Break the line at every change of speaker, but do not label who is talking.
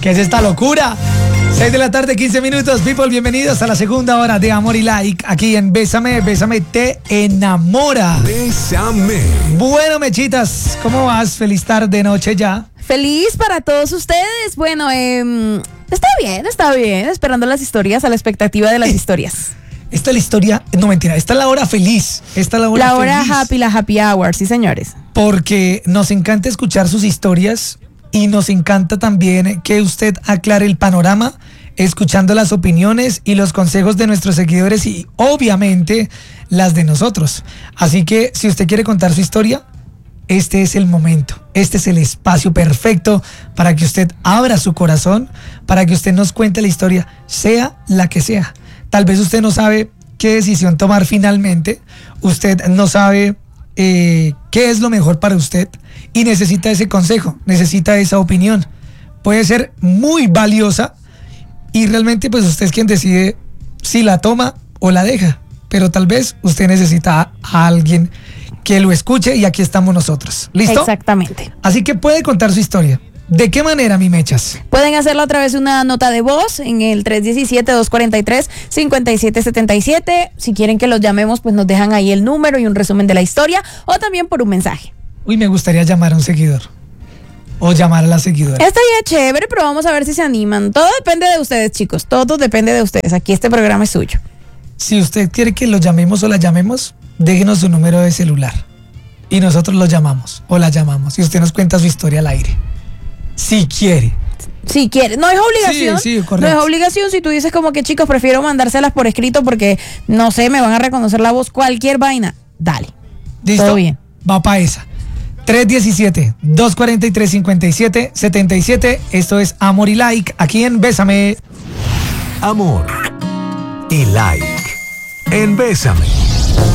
¿Qué es esta locura? 6 de la tarde, 15 minutos. People, bienvenidos a la segunda hora de Amor y Like aquí en Bésame. Bésame te enamora.
Bésame.
Bueno, mechitas, ¿cómo vas? Feliz tarde, noche ya.
Feliz para todos ustedes. Bueno, está bien. Esperando las historias, a la expectativa de las historias.
Esta es la historia, no mentira, esta es la hora feliz. Esta es la hora
La hora
feliz.
happy, la happy hour, sí señores.
Porque nos encanta escuchar sus historias y nos encanta también que usted aclare el panorama escuchando las opiniones y los consejos de nuestros seguidores y obviamente las de nosotros. Así que si usted quiere contar su historia, este es el momento, este es el espacio perfecto para que usted abra su corazón, para que usted nos cuente la historia, sea la que sea. Tal vez usted no sabe qué decisión tomar finalmente, usted no sabe qué es lo mejor para usted y necesita ese consejo, necesita esa opinión. Puede ser muy valiosa y realmente pues usted es quien decide si la toma o la deja, pero tal vez usted necesita a alguien que lo escuche y aquí estamos nosotros. ¿Listo?
Exactamente.
Así que puede contar su historia. ¿De qué manera, mi mechas?
Pueden hacerlo a través de una nota de voz en el 317-243-5777. Si quieren que los llamemos, pues nos dejan ahí el número y un resumen de la historia, o también por un mensaje.
Uy, me gustaría llamar a un seguidor. O llamar a la seguidora.
Estaría chévere, pero vamos a ver si se animan. Todo depende de ustedes, chicos. Todo depende de ustedes. Aquí este programa es suyo.
Si usted quiere que lo llamemos o la llamemos, déjenos su número de celular. Y nosotros lo llamamos o la llamamos. Y usted nos cuenta su historia al aire. Si quiere.
Si quiere, no es obligación.
Sí,
no
correcto.
es obligación. Si tú dices como que, chicos, prefiero mandárselas por escrito porque, no sé, me van a reconocer la voz, cualquier vaina, dale.
¿Listo?
Todo bien.
Va para esa. 317-243-5777. Esto es Amor y Like aquí en Bésame.
Amor y Like en Bésame.